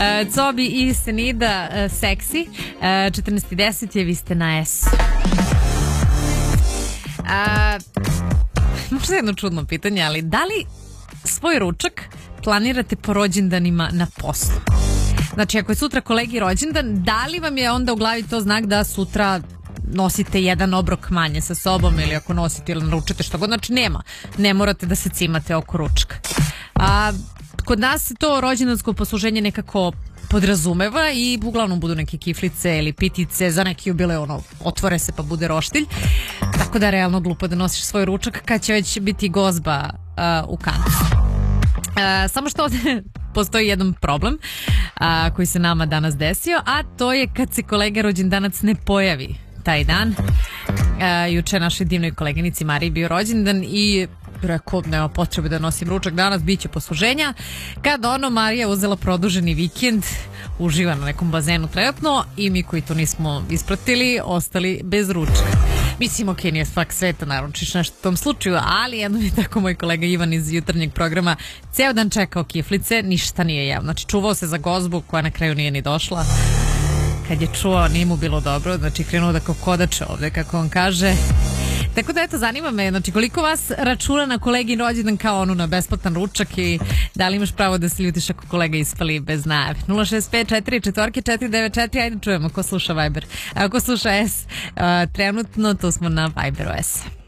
Cobi i Senida, seksi. 14:10 je, vi ste na S. Možda jedno čudno pitanje, ali da li svoj ručak planirate po rođendanima na poslu? Znači, ako je sutra kolegi rođendan, da li vam je onda u glavi to znak da sutra nosite jedan obrok manje sa sobom, ili ako nosite ili naručite što god, znači ne morate da se cimate oko ručka. Kod nas se to rođendansko posluženje nekako podrazumeva i uglavnom budu neke kiflice ili pitice, za neki jubilej otvore se pa bude roštilj, tako da je realno glupo da nosiš svoj ručak kad će već biti gozba u kancu. Samo što ovdje postoji jedan problem koji se nama danas desio, a to je kad se kolega rođendanac ne pojavi taj dan. Juče našoj divnoj koleginici Mariji bio rođendan i rekao, nema potrebe da nosim ručak danas, bit će posluženja. Kad Marija uzela produženi vikend, uživa na nekom bazenu trenutno, i mi koji to nismo ispratili ostali bez ručka. Mislim, ok, nije svak sveta naručiš nešto u tom slučaju, ali jednom je tako moj kolega Ivan iz jutarnjeg programa ceo dan čekao kiflice, ništa nije jeo. Znači, čuvao se za gozbu koja na kraju nije ni došla. Kad je čuo, nije mu bilo dobro, znači krenuo da kokodače ovde, kako on kaže. Tako da eto, zanima me, znači, koliko vas računa na kolegin rođendan kao na besplatan ručak i da li imaš pravo da se ljutiš ako kolega ispali bez najave. 065-444-494, ajde čujemo ko sluša Viber. Ko sluša S, trenutno tu smo na Viberu S.